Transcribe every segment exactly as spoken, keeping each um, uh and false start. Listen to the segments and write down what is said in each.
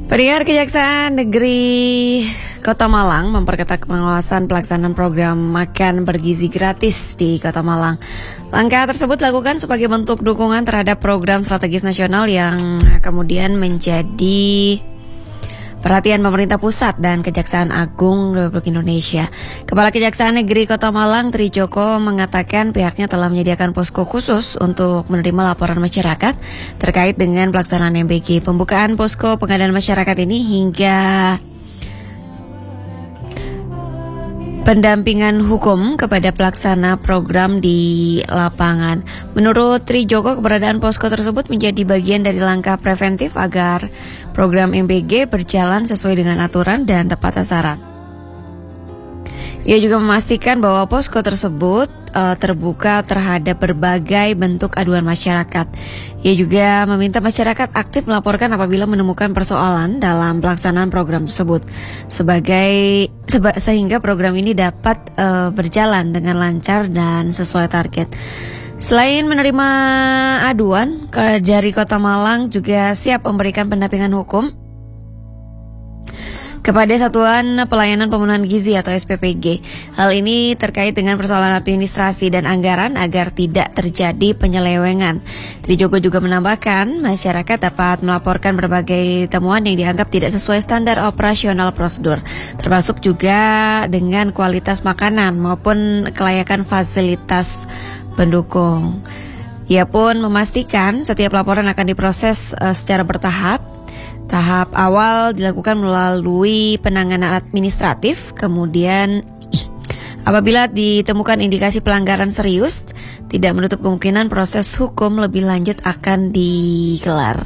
Pendengar, Kejaksaan Negeri Kota Malang memperketat pengawasan pelaksanaan program makan bergizi gratis di Kota Malang. Langkah tersebut dilakukan sebagai bentuk dukungan terhadap program strategis nasional yang kemudian menjadi perhatian pemerintah pusat dan Kejaksaan Agung Republik Indonesia. Kepala Kejaksaan Negeri Kota Malang, Tri Joko, mengatakan pihaknya telah menyediakan posko khusus untuk menerima laporan masyarakat terkait dengan pelaksanaan M B G. Pembukaan posko pengadaan masyarakat ini hingga pendampingan hukum kepada pelaksana program di lapangan. Menurut Tri Joko, keberadaan posko tersebut menjadi bagian dari langkah preventif agar program M B G berjalan sesuai dengan aturan dan tepat sasaran. Ia juga memastikan bahwa posko tersebut uh, terbuka terhadap berbagai bentuk aduan masyarakat. Ia juga meminta masyarakat aktif melaporkan apabila menemukan persoalan dalam pelaksanaan program tersebut, sebagai seba, sehingga program ini dapat uh, berjalan dengan lancar dan sesuai target. Selain menerima aduan, Kejari Kota Malang juga siap memberikan pendampingan hukum kepada Satuan Pelayanan Pemenuhan Gizi atau S P P G. Hal ini terkait dengan persoalan administrasi dan anggaran agar tidak terjadi penyelewengan. Tri Joko juga menambahkan, masyarakat dapat melaporkan berbagai temuan yang dianggap tidak sesuai standar operasional prosedur, termasuk juga dengan kualitas makanan maupun kelayakan fasilitas pendukung. Ia pun memastikan setiap laporan akan diproses uh, secara bertahap. Tahap awal dilakukan melalui penanganan administratif, kemudian apabila ditemukan indikasi pelanggaran serius, tidak menutup kemungkinan proses hukum lebih lanjut akan digelar.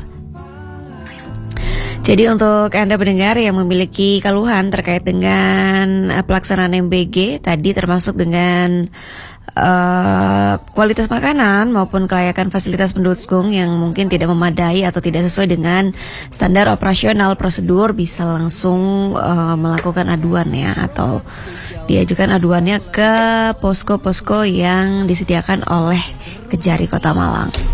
Jadi untuk Anda pendengar yang memiliki keluhan terkait dengan pelaksanaan M B G tadi, termasuk dengan uh, kualitas makanan maupun kelayakan fasilitas pendukung yang mungkin tidak memadai atau tidak sesuai dengan standar operasional prosedur, bisa langsung uh, melakukan aduan ya, atau diajukan aduannya ke posko-posko yang disediakan oleh Kejari Kota Malang.